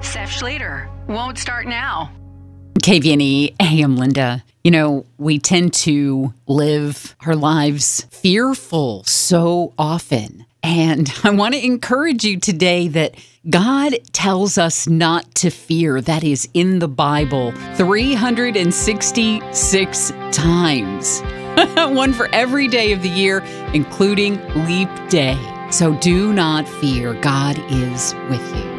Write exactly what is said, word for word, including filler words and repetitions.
Seth Schlater. Won't start now. K V N E, hey, I'm Linda. You know, we tend to live our lives fearful so often. And I want to encourage you today that God tells us not to fear. That is in the Bible three hundred sixty-six times. One for every day of the year, including leap day. So do not fear. God is with you.